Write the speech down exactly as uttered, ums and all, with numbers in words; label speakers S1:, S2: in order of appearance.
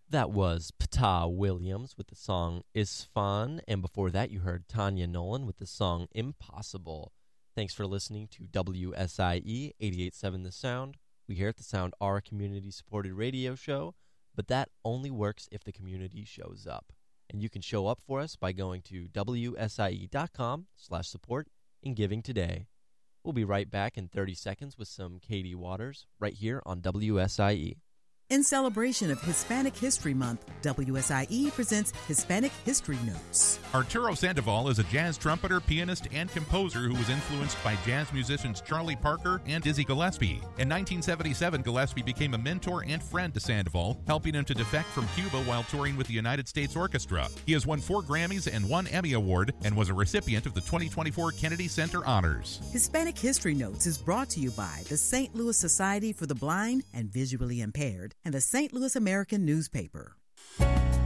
S1: That was Ptah Williams with the song Isfan, and before that you heard Tanya Nolan with the song Impossible. Thanks for listening to W S I E eighty-eight point seven The Sound. We here at The Sound are a community-supported radio show, but that only works if the community shows up. And you can show up for us by going to wsie.com slash support and giving today. We'll be right back in thirty seconds with some Katie Waters right here on W S I E.
S2: In celebration of Hispanic History Month, W S I E presents Hispanic History Notes.
S3: Arturo Sandoval is a jazz trumpeter, pianist, and composer who was influenced by jazz musicians Charlie Parker and Dizzy Gillespie. In nineteen seventy-seven, Gillespie became a mentor and friend to Sandoval, helping him to defect from Cuba while touring with the United States Orchestra. He has won four Grammys and one Emmy Award and was a recipient of the twenty twenty-four Kennedy Center Honors.
S2: Hispanic History Notes is brought to you by the Saint Louis Society for the Blind and Visually Impaired and the Saint Louis American Newspaper.